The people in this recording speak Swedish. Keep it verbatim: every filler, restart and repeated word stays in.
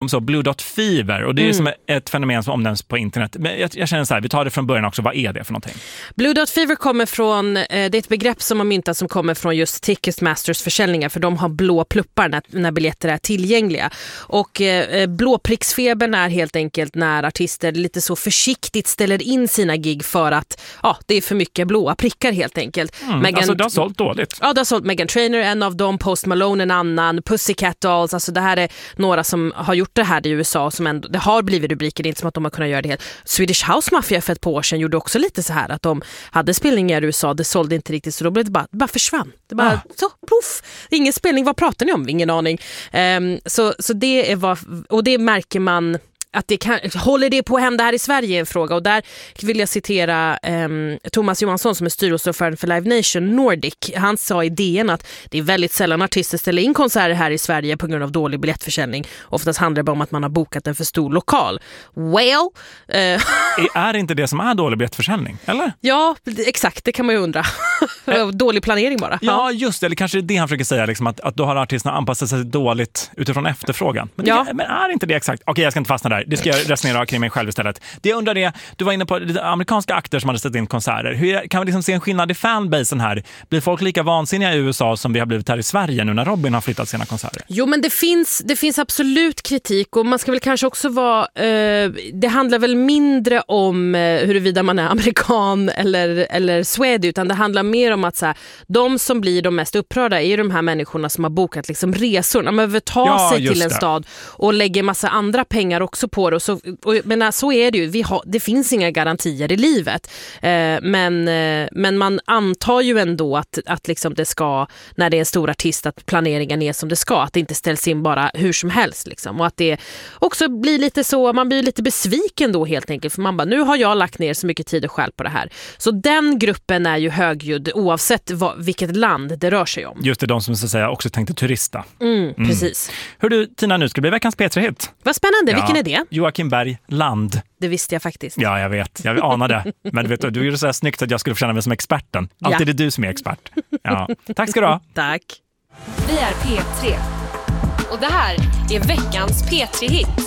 om så Blue Dot Fever, och det är mm. som ett fenomen som omnämns på internet. Men jag, jag känner så här, vi tar det från början också. Vad är det för någonting? Blue Dot Fever kommer från, eh, det är ett begrepp som har myntats som kommer från just Ticketmasters försäljningar, för de har blå pluppar när, när biljetter är tillgängliga. Och eh, blåpricksfebern är helt enkelt när artister lite så försiktigt ställer in sina gig för att ja, det är för mycket blåa prickar helt enkelt. Mm, Meghan, alltså det har sålt dåligt. Ja, det har sålt. Meghan Trainor en av dem, Post Malone en annan, Pussycat Dolls, alltså det här är några som har gjort det här i U S A som ändå, det har blivit rubriker, det är inte som att de har kunnat göra det helt. Swedish House Mafia för ett par år sedan gjorde också lite så här att de hade spelningar i U S A, det sålde inte riktigt, så då blev det bara, det bara försvann. Det bara ah. så, puff, ingen spelning, vad pratar ni om? Ingen aning. Um, så, så det är vad, och det märker man att det kan, håller det på att hända här i Sverige, en fråga, och där vill jag citera um, Thomas Johansson som är styrelseordförande för Live Nation Nordic. Han sa i D N att det är väldigt sällan artister ställer in konserter här i Sverige på grund av dålig biljettförsäljning. Oftast handlar det bara om att man har bokat en för stor lokal. Well, uh... är det inte det som är dålig biljettförsäljning, eller? Ja, exakt, det kan man ju undra. Dålig planering bara. Ja, just det, eller kanske det han försöker säga, liksom, att, att då har artisterna anpassat sig dåligt utifrån efterfrågan. Men, det, ja. men är inte det exakt? Okej, jag ska inte fastna där. Det ska jag resonera kring mig själv istället. Det jag undrar är, du var inne på amerikanska akter som hade ställt in konserter. Hur kan vi liksom se en skillnad i fanbasen här? Blir folk lika vansinniga i U S A som vi har blivit här i Sverige nu när Robin har flyttat sina konserter? Jo, men det finns, det finns absolut kritik, och man ska väl kanske också vara... Eh, det handlar väl mindre om eh, huruvida man är amerikan eller, eller swede, utan det handlar mer om att så här, de som blir de mest upprörda är ju de här människorna som har bokat liksom resor. De behöver ta ja, sig till en det. stad och lägger massa andra pengar också på det. Och så, och, men så är det ju. Vi har, det finns inga garantier i livet. Eh, men, eh, men man antar ju ändå att, att liksom det ska, när det är en stor artist, att planeringen är som det ska. Att det inte ställs in bara hur som helst. Liksom. Och att det också blir lite så, man blir lite besviken då helt enkelt. För man bara, nu har jag lagt ner så mycket tid och själv på det här. Så den gruppen är ju högljudd oavsett vad, vilket land det rör sig om. Just det, de som så att säga också tänkte turista. Mm, mm. Precis. Hör du, Tina, nu ska det bli veckans P tre-hit. Vad spännande, ja, vilken är det? Joakim Berg, Land. Det visste jag faktiskt. Ja, jag vet. Jag anade. Men vet du, du gjorde så här snyggt att jag skulle få känna mig som experten. Alltid ja. Är det du som är expert. Ja. Tack ska du ha. Tack. Vi är P tre. Och det här är veckans P tre-hit.